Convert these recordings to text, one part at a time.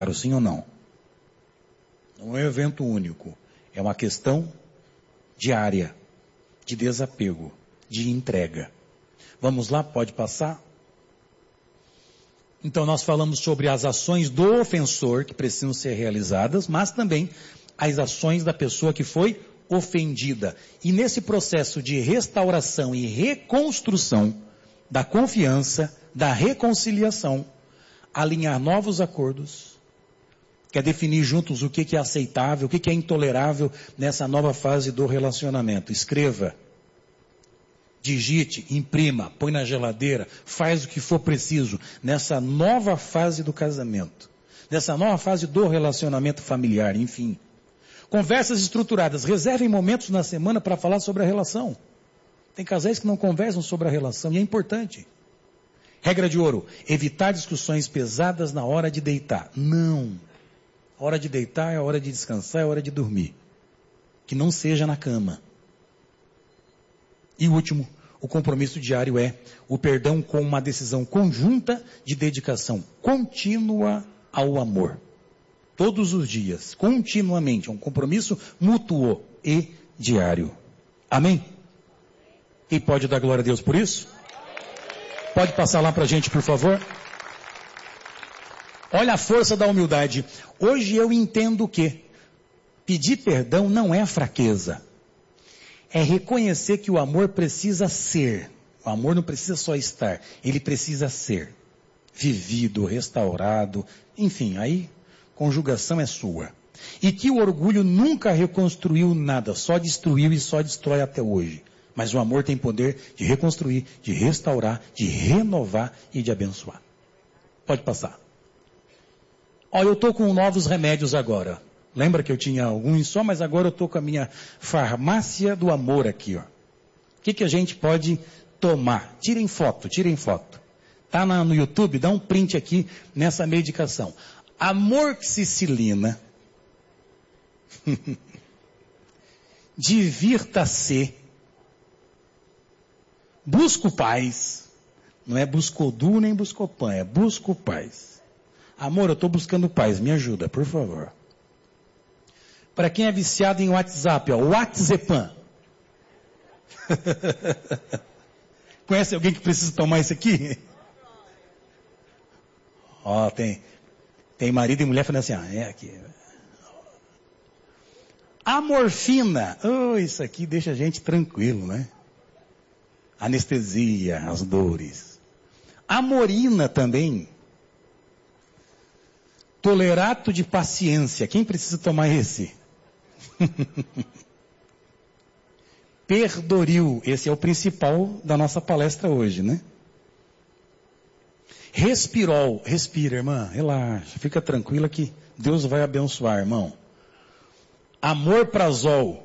sim ou não? Não é um evento único. É uma questão diária, de desapego, de entrega. Vamos lá, pode passar? Então nós falamos sobre as ações do ofensor que precisam ser realizadas, mas também as ações da pessoa que foi ofendida. E nesse processo de restauração e reconstrução da confiança, da reconciliação, alinhar novos acordos, quer definir juntos o que é aceitável, o que é intolerável nessa nova fase do relacionamento. Escreva, digite, imprima, põe na geladeira, faz o que for preciso nessa nova fase do casamento, nessa nova fase do relacionamento familiar, enfim. Conversas estruturadas, reservem momentos na semana para falar sobre a relação. Tem casais que não conversam sobre a relação e é importante. Regra de ouro, evitar discussões pesadas na hora de deitar. Não. A hora de deitar é a hora de descansar, é a hora de dormir. Que não seja na cama. E último, o compromisso diário é o perdão com uma decisão conjunta de dedicação contínua ao amor. Todos os dias, continuamente, é um compromisso mútuo e diário. Amém? Quem pode dar glória a Deus por isso? Pode passar lá para a gente, por favor? Olha a força da humildade. Hoje eu entendo que pedir perdão não é fraqueza. É reconhecer que o amor precisa ser. O amor não precisa só estar. Ele precisa ser. Vivido, restaurado. Enfim, aí conjugação é sua. E que o orgulho nunca reconstruiu nada. Só destruiu e só destrói até hoje. Mas o amor tem poder de reconstruir, de restaurar, de renovar e de abençoar. Pode passar. Olha, eu estou com novos remédios agora. Lembra que eu tinha alguns só, mas agora eu estou com a minha farmácia do amor aqui, ó. O que a gente pode tomar? Tirem foto, tirem foto. Tá no YouTube, dá um print aqui nessa medicação. Amoxicilina. Divirta-se. Buscopaz. Não é Buscodu nem Buscopan, é Buscopaz. Amor, eu estou buscando paz, me ajuda, por favor. Para quem é viciado em WhatsApp, ó, WhatsApp. Conhece alguém que precisa tomar isso aqui? Ó, tem marido e mulher falando assim, é aqui. A morfina, isso aqui deixa a gente tranquilo, né? Anestesia, as dores. A morina também. Tolerato de paciência. Quem precisa tomar esse? Perdoril. Esse é o principal da nossa palestra hoje, né? Respirol. Respira, irmã. Relaxa. Fica tranquila que Deus vai abençoar, irmão. Amorprazol.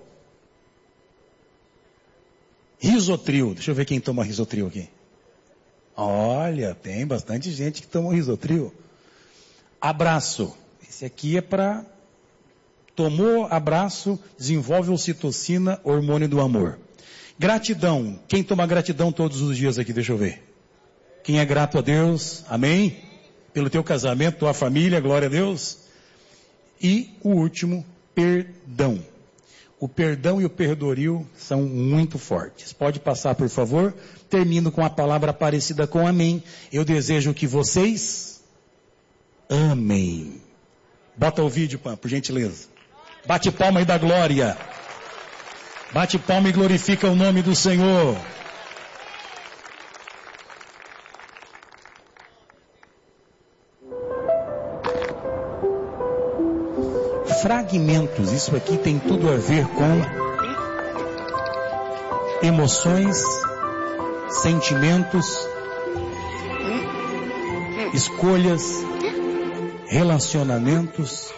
Risotril. Deixa eu ver quem toma risotril aqui. Olha, tem bastante gente que toma risotril. Abraço. Esse aqui é para... Tomou abraço, desenvolve ocitocina, hormônio do amor. Gratidão. Quem toma gratidão todos os dias aqui? Deixa eu ver. Quem é grato a Deus? Amém? Pelo teu casamento, tua família, glória a Deus. E o último, perdão. O perdão e o perdoril são muito fortes. Pode passar, por favor. Termino com a palavra parecida com amém. Eu desejo que vocês amem. Bota o vídeo, Pam, por gentileza. Bate palma e dá glória. Bate palma e glorifica o nome do Senhor. Fragmentos, isso aqui tem tudo a ver com emoções, sentimentos, escolhas, relacionamentos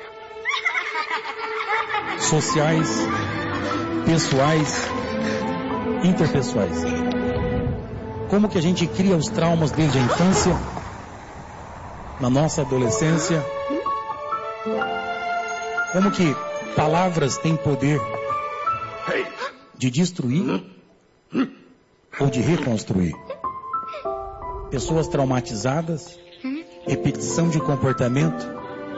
sociais, pessoais, interpessoais. Como que a gente cria os traumas desde a infância, na nossa adolescência? Como que palavras têm poder de destruir ou de reconstruir? Pessoas traumatizadas, repetição de comportamento,